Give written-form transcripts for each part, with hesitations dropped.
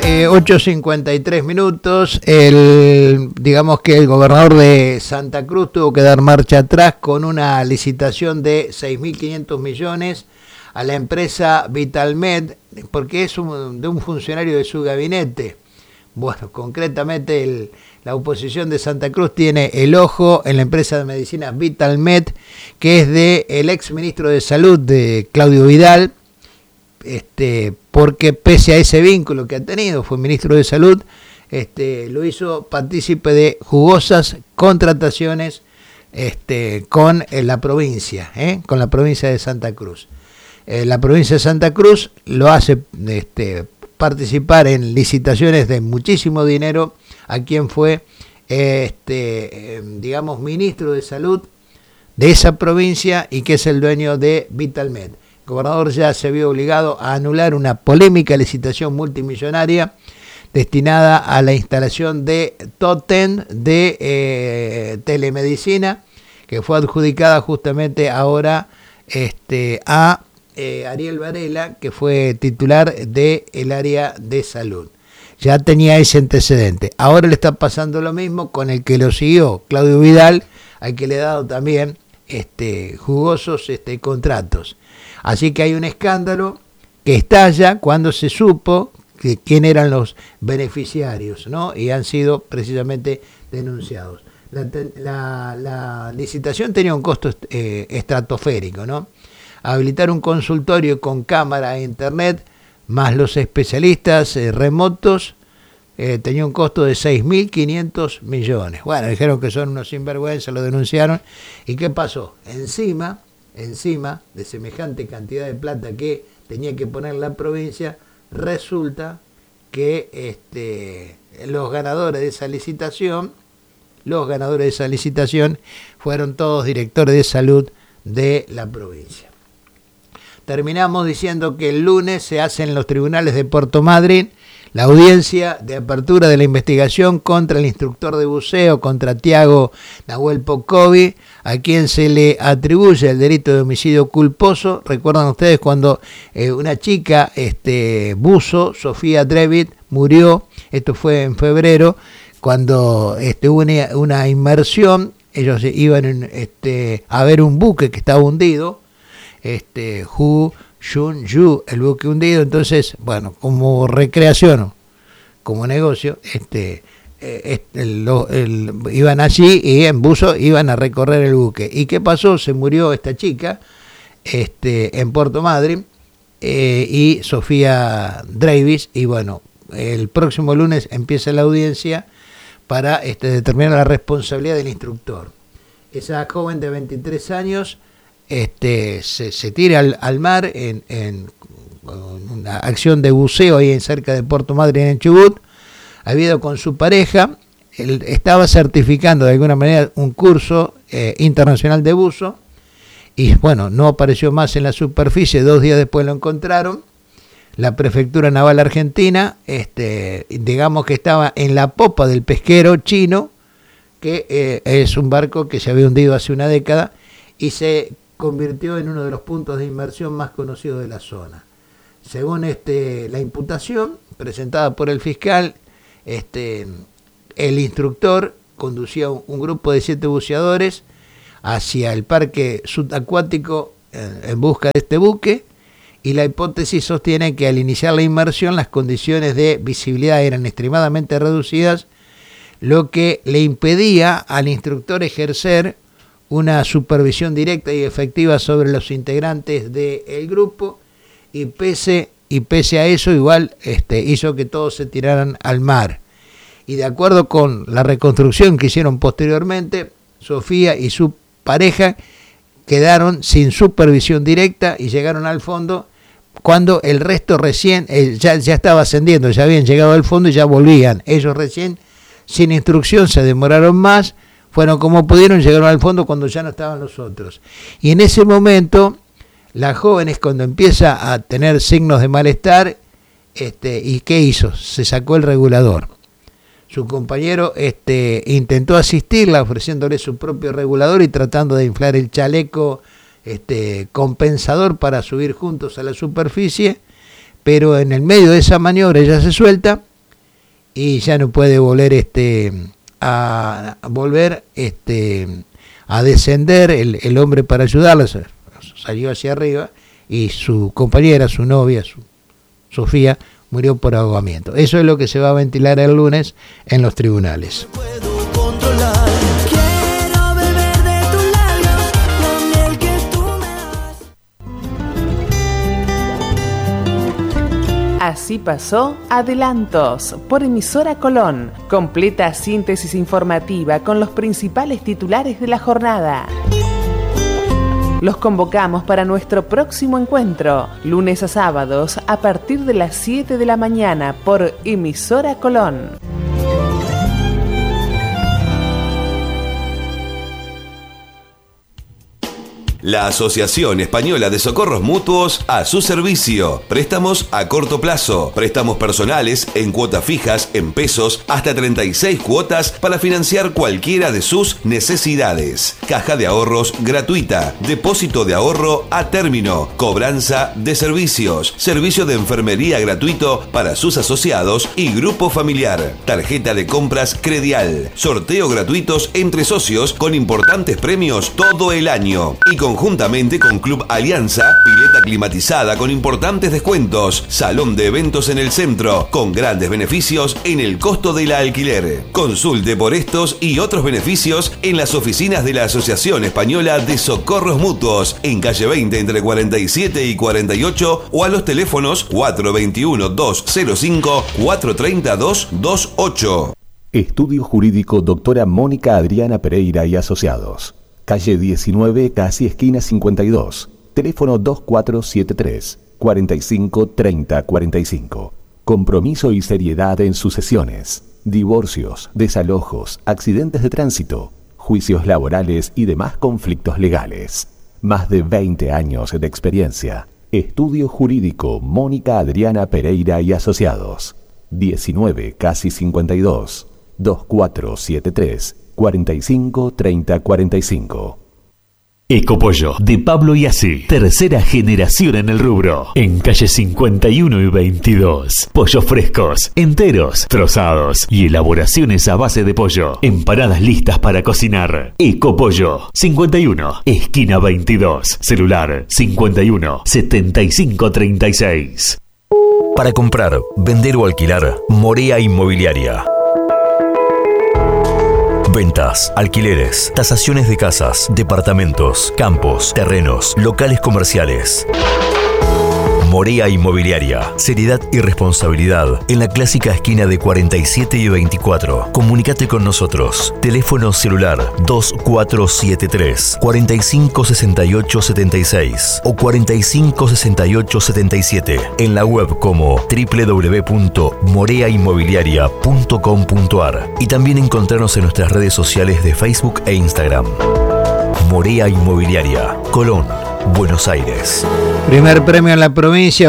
8:53. Digamos que el gobernador de Santa Cruz tuvo que dar marcha atrás con una licitación de 6.500 millones a la empresa Vitalmed, porque es de un funcionario de su gabinete. Bueno, concretamente la oposición de Santa Cruz tiene el ojo en la empresa de medicina Vitalmed, que es del ex ministro de Salud, de Claudio Vidal, porque pese a ese vínculo que ha tenido, fue ministro de Salud, lo hizo partícipe de jugosas contrataciones con la provincia, con la provincia de Santa Cruz. La provincia de Santa Cruz lo hace participar en licitaciones de muchísimo dinero a quien fue, digamos, ministro de Salud de esa provincia y que es el dueño de Vitalmed. El gobernador ya se vio obligado a anular una polémica licitación multimillonaria destinada a la instalación de tótem de telemedicina, que fue adjudicada justamente ahora a Ariel Varela, que fue titular del área de salud. Ya tenía ese antecedente. Ahora le está pasando lo mismo con el que lo siguió, Claudio Vidal, al que le ha dado también jugosos contratos. Así que hay un escándalo que estalla cuando se supo quién eran los beneficiarios, ¿no? Y han sido precisamente denunciados. La licitación tenía un costo estratosférico, ¿no? Habilitar un consultorio con cámara e internet, más los especialistas remotos, tenía un costo de 6.500 millones. Bueno, dijeron que son unos sinvergüenzas, lo denunciaron. ¿Y qué pasó? Encima de semejante cantidad de plata que tenía que poner la provincia, resulta que los ganadores de esa licitación fueron todos directores de salud de la provincia. Terminamos diciendo que el lunes se hace en los tribunales de Puerto Madryn la audiencia de apertura de la investigación contra el instructor de buceo, contra Tiago Nahuel Pocovi, a quien se le atribuye el delito de homicidio culposo. Recuerdan ustedes cuando una chica buzo, Sofía Drevit, murió, esto fue en febrero, cuando hubo una inmersión, ellos iban a ver un buque que estaba hundido, Hu Shun Yu, el buque hundido. Entonces, bueno, como recreación, como negocio, iban allí y en buzo iban a recorrer el buque. ¿Y qué pasó? Se murió esta chica en Puerto Madryn y Sofía Dravis, y bueno, el próximo lunes empieza la audiencia para determinar la responsabilidad del instructor. Esa joven de 23 años se tira al mar en una acción de buceo ahí cerca de Puerto Madryn, en Chubut. Había ido con su pareja, él estaba certificando de alguna manera un curso internacional de buzo, y bueno, no apareció más en la superficie. 2 días después lo encontraron. La Prefectura Naval Argentina, digamos que estaba en la popa del pesquero chino, que es un barco que se había hundido hace una década y se convirtió en uno de los puntos de inmersión más conocidos de la zona. Según la imputación presentada por el fiscal, el instructor conducía un grupo de 7 buceadores hacia el parque subacuático en busca de este buque, y la hipótesis sostiene que al iniciar la inmersión las condiciones de visibilidad eran extremadamente reducidas, lo que le impedía al instructor ejercer una supervisión directa y efectiva sobre los integrantes del grupo, y pese a eso igual hizo que todos se tiraran al mar. Y de acuerdo con la reconstrucción que hicieron posteriormente, Sofía y su pareja quedaron sin supervisión directa y llegaron al fondo cuando el resto recién ya estaba ascendiendo, ya habían llegado al fondo y ya volvían. Ellos recién, sin instrucción, se demoraron más, fueron como pudieron, llegaron al fondo cuando ya no estaban los otros. Y en ese momento, la joven es cuando empieza a tener signos de malestar, ¿y qué hizo? Se sacó el regulador. Su compañero intentó asistirla ofreciéndole su propio regulador y tratando de inflar el chaleco compensador para subir juntos a la superficie, pero en el medio de esa maniobra ella se suelta y ya no puede volver a descender el hombre para ayudarla, salió hacia arriba y su compañera, su novia, Sofía, murió por ahogamiento. Eso es lo que se va a ventilar el lunes en los tribunales. Así pasó Adelantos por Emisora Colón. Completa síntesis informativa con los principales titulares de la jornada. Los convocamos para nuestro próximo encuentro, lunes a sábados a partir de las 7 de la mañana por Emisora Colón. La Asociación Española de Socorros Mutuos a su servicio. Préstamos a corto plazo, préstamos personales en cuotas fijas, en pesos, hasta 36 cuotas para financiar cualquiera de sus necesidades. Caja de ahorros gratuita, depósito de ahorro a término, cobranza de servicios, servicio de enfermería gratuito para sus asociados y grupo familiar, tarjeta de compras Credial, sorteo gratuitos entre socios con importantes premios todo el año y conjuntamente con Club Alianza, pileta climatizada con importantes descuentos, salón de eventos en el centro, con grandes beneficios en el costo del alquiler. Consulte por estos y otros beneficios en las oficinas de la Asociación Española de Socorros Mutuos, en calle 20 entre 47 y 48 o a los teléfonos 421-205-430-228. Estudio Jurídico Doctora Mónica Adriana Pereira y Asociados. Calle 19, casi esquina 52. Teléfono 2473 45 30 45. Compromiso y seriedad en sucesiones, divorcios, desalojos, accidentes de tránsito, juicios laborales y demás conflictos legales. Más de 20 años de experiencia. Estudio Jurídico Mónica Adriana Pereira y Asociados. 19, casi 52. 2473 45 30 45. Ecopollo de Pablo Iasi, tercera generación en el rubro, en calle 51 y 22. Pollos frescos, enteros, trozados y elaboraciones a base de pollo. Empanadas listas para cocinar. Ecopollo 51, esquina 22. Celular 51 75 36. Para comprar, vender o alquilar, Morea Inmobiliaria. Ventas, alquileres, tasaciones de casas, departamentos, campos, terrenos, locales comerciales. Morea Inmobiliaria. Seriedad y responsabilidad en la clásica esquina de 47 y 24. Comunícate con nosotros. Teléfono celular 2473 45 68 76 o 45 68 77. En la web como www.moreainmobiliaria.com.ar y también encontrarnos en nuestras redes sociales de Facebook e Instagram. Morea Inmobiliaria, Colón, Buenos Aires. Primer premio en la provincia,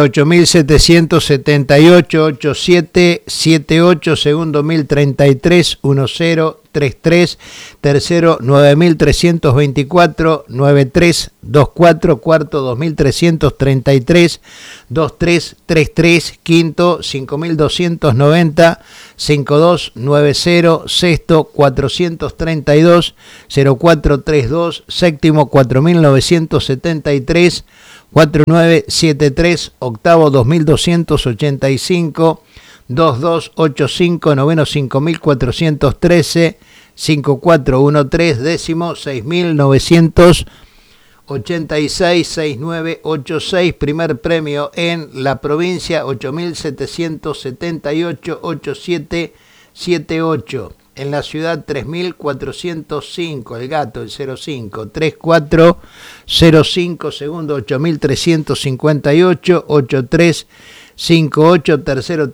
8.778, segundo 1.033, 1033, tercero 9.324, 9324, cuarto 2.333, 2333, quinto 5.290, 5290, sexto 432, 0432, séptimo 4.973, 4973, octavo 2285, 2285, noveno 5413, 5413, décimo 6986, 6986, primer premio en la provincia 8778, 8778. En la ciudad 3405, el gato, el 05, 3405, segundo 8358, 8358, tercero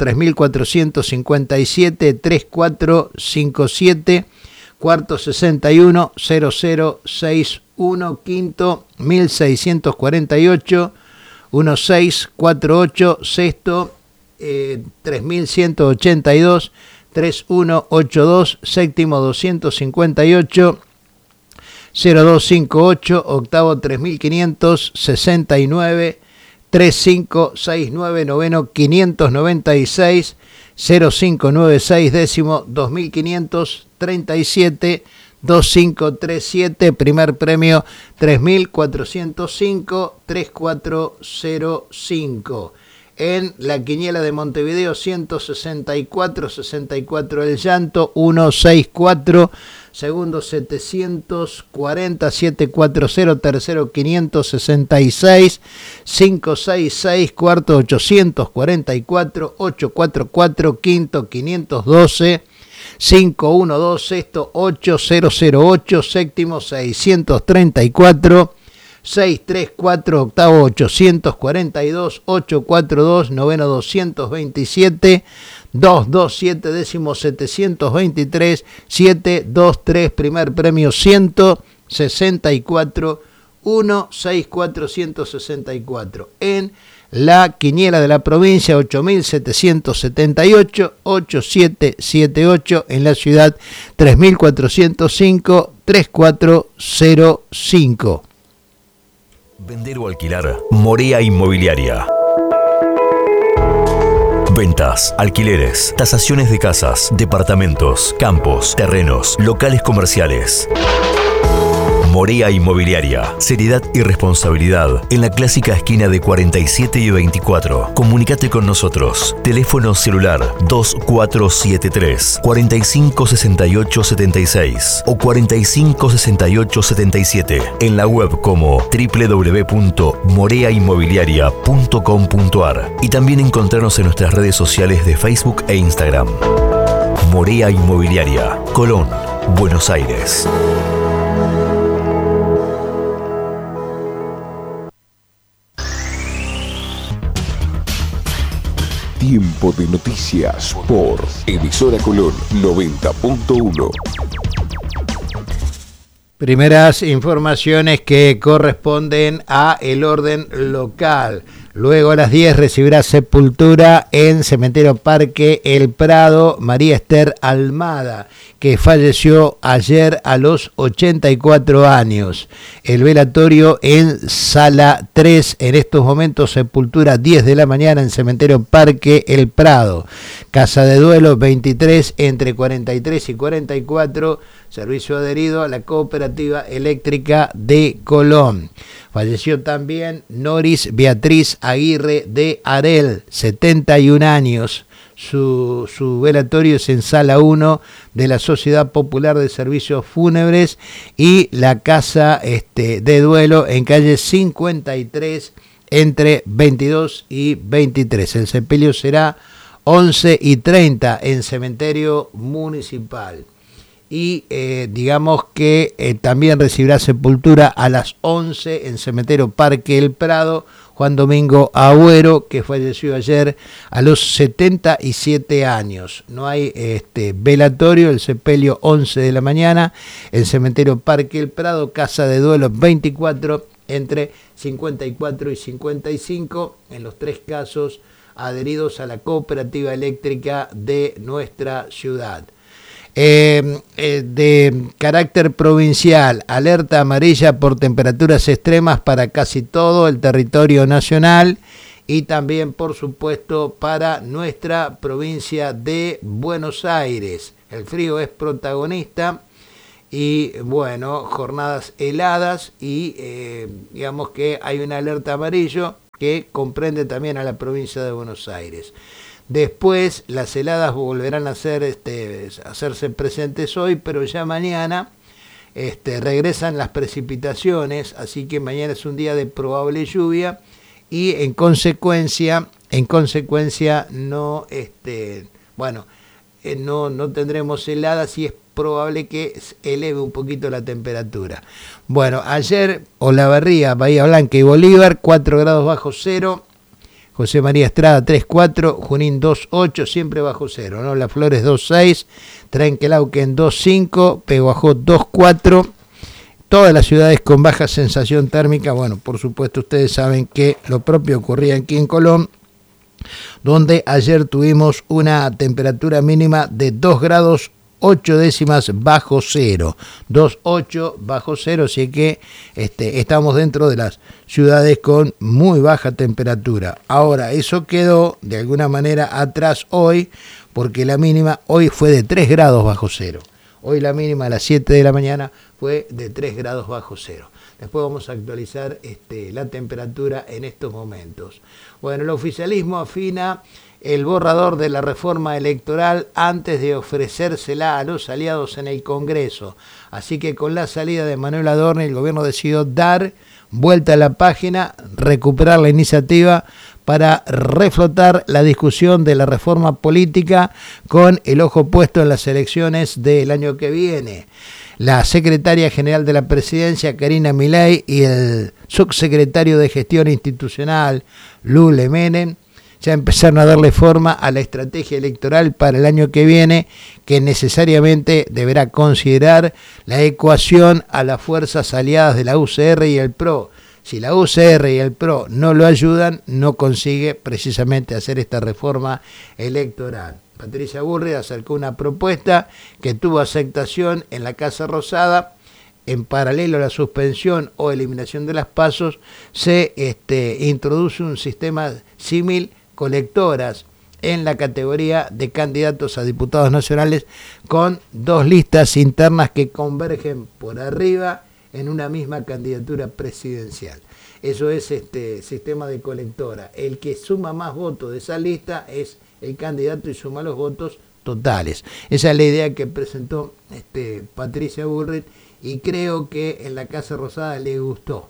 3457, 3457, cuarto 61, 0061, quinto 1648, 1648, sexto 3182, 3182, séptimo 258, 0258, octavo 3569, 3569 noveno 596 0596 décimo 2537 2537, primer premio 3405 3405. En la quiniela de Montevideo 164 el llanto 164, segundo 740 740, tercero 566 566, cuarto 844 844, quinto 512 512, sexto 8008, séptimo 634 634, octavo 842 842, noveno 227 227, décimo 723 723, primer premio 164 164 164. En la quiniela de la provincia 8778 8778, en la ciudad 3405 3405. Vender o alquilar, Morea Inmobiliaria. Ventas, alquileres, tasaciones de casas, departamentos, campos, terrenos, locales comerciales. Morea Inmobiliaria. Seriedad y responsabilidad en la clásica esquina de 47 y 24. Comunicate con nosotros. Teléfono celular 2473 456876 o 456877. En la web como www.moreainmobiliaria.com.ar y también encontrarnos en nuestras redes sociales de Facebook e Instagram. Morea Inmobiliaria, Colón, Buenos Aires. Tiempo de noticias por Emisora Colón 90.1. Primeras informaciones que corresponden a el orden local. Luego a las 10 recibirá sepultura en Cementerio Parque El Prado María Esther Almada, que falleció ayer a los 84 años. El velatorio en Sala 3, en estos momentos sepultura 10 de la mañana en Cementerio Parque El Prado. Casa de duelo 23 entre 43 y 44, servicio adherido a la Cooperativa Eléctrica de Colón. Falleció también Noris Beatriz Aguirre de Arel, 71 años. Su velatorio es en Sala 1 de la Sociedad Popular de Servicios Fúnebres y la casa de duelo en calle 53 entre 22 y 23. El sepelio será 11:30 en Cementerio Municipal. Y digamos que también recibirá sepultura a las 11 en Cementerio Parque El Prado Juan Domingo Agüero, que falleció ayer a los 77 años. No hay velatorio, el sepelio 11 de la mañana, el Cementerio Parque El Prado, casa de duelo 24 entre 54 y 55, en los tres casos adheridos a la Cooperativa Eléctrica de nuestra ciudad. De carácter provincial, alerta amarilla por temperaturas extremas para casi todo el territorio nacional y también, por supuesto, para nuestra provincia de Buenos Aires. El frío es protagonista y, bueno, jornadas heladas y digamos que hay una alerta amarillo que comprende también a la provincia de Buenos Aires. Después las heladas volverán a hacerse presentes hoy, pero ya mañana regresan las precipitaciones, así que mañana es un día de probable lluvia y en consecuencia no tendremos heladas y es probable que eleve un poquito la temperatura. Bueno, ayer Olavarría, Bahía Blanca y Bolívar 4 grados bajo cero. José María Estrada 3.4, Junín 2.8, siempre bajo cero, ¿no? Las Flores 2.6, Trenquelauquen 2.5, Peguajó 2.4, todas las ciudades con baja sensación térmica. Bueno, por supuesto ustedes saben que lo propio ocurría aquí en Colón, donde ayer tuvimos una temperatura mínima de 2 grados 8 décimas bajo cero. 2,8 bajo cero, así que estamos dentro de las ciudades con muy baja temperatura. Ahora, eso quedó de alguna manera atrás hoy, porque la mínima hoy fue de 3 grados bajo cero. Hoy la mínima a las 7 de la mañana fue de 3 grados bajo cero. Después vamos a actualizar la temperatura en estos momentos. Bueno, el oficialismo afina el borrador de la reforma electoral antes de ofrecérsela a los aliados en el Congreso. Así que con la salida de Manuel Adorni, el gobierno decidió dar vuelta a la página, recuperar la iniciativa para reflotar la discusión de la reforma política con el ojo puesto en las elecciones del año que viene. La secretaria general de la presidencia, Karina Milei, y el subsecretario de Gestión Institucional, Lule Menem, ya empezaron a darle forma a la estrategia electoral para el año que viene, que necesariamente deberá considerar la ecuación a las fuerzas aliadas de la UCR y el PRO. Si la UCR y el PRO no lo ayudan, no consigue precisamente hacer esta reforma electoral. Patricia Bullrich acercó una propuesta que tuvo aceptación en la Casa Rosada. En paralelo a la suspensión o eliminación de las PASO, se introduce un sistema símil colectoras en la categoría de candidatos a diputados nacionales, con 2 listas internas que convergen por arriba en una misma candidatura presidencial. Eso es sistema de colectora. El que suma más votos de esa lista es el candidato y suma los votos totales. Esa es la idea que presentó Patricia Bullrich, y creo que en la Casa Rosada le gustó.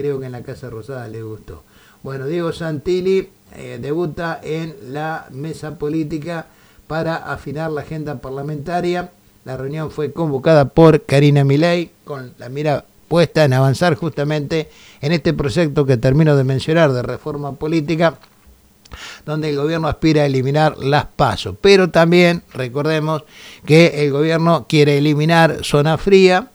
Bueno, Diego Santilli debuta en la mesa política para afinar la agenda parlamentaria. La reunión fue convocada por Karina Milei con la mira puesta en avanzar justamente en este proyecto que termino de mencionar de reforma política, donde el gobierno aspira a eliminar las PASO. Pero también recordemos que el gobierno quiere eliminar zona fría.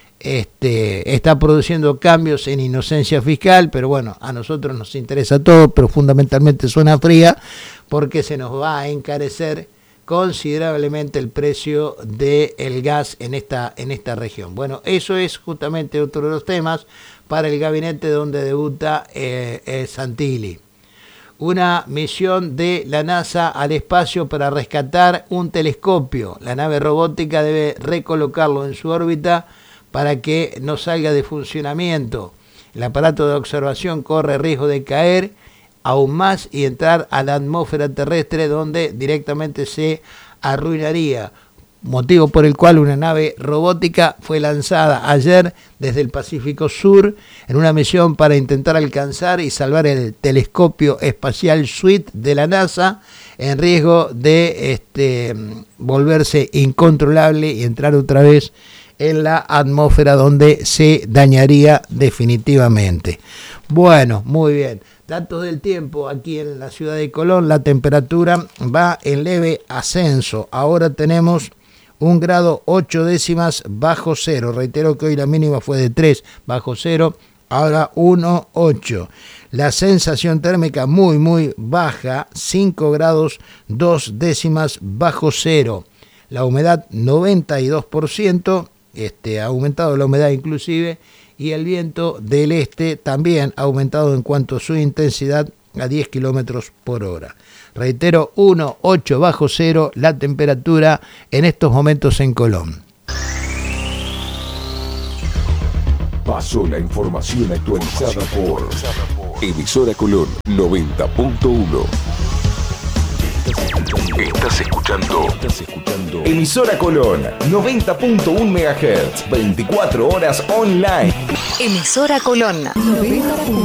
Está produciendo cambios en inocencia fiscal, pero bueno, a nosotros nos interesa todo, pero fundamentalmente zona fría, porque se nos va a encarecer considerablemente el precio del gas en esta región. Bueno, eso es justamente otro de los temas para el gabinete donde debuta Santilli. Una misión de la NASA al espacio para rescatar un telescopio. La nave robótica debe recolocarlo en su órbita para que no salga de funcionamiento. El aparato de observación corre riesgo de caer aún más y entrar a la atmósfera terrestre, donde directamente se arruinaría, motivo por el cual una nave robótica fue lanzada ayer desde el Pacífico Sur en una misión para intentar alcanzar y salvar el telescopio espacial Swift de la NASA, en riesgo de volverse incontrolable y entrar otra vez en la atmósfera, donde se dañaría definitivamente. Bueno, muy bien. Datos del tiempo aquí en la ciudad de Colón. La temperatura va en leve ascenso. Ahora tenemos 1 grado 8 décimas bajo cero. Reitero que hoy la mínima fue de 3 bajo cero. Ahora 1,8. La sensación térmica muy baja. 5 grados 2 décimas bajo cero. La humedad 92%. Ha aumentado la humedad inclusive, y el viento del este también ha aumentado en cuanto a su intensidad a 10 kilómetros por hora. Reitero, 1,8 bajo cero la temperatura en estos momentos en Colón. Pasó la información actualizada por Emisora Colón 90.1. Estás escuchando Emisora Colón 90.1 MHz, 24 horas online. Emisora Colón 90.1.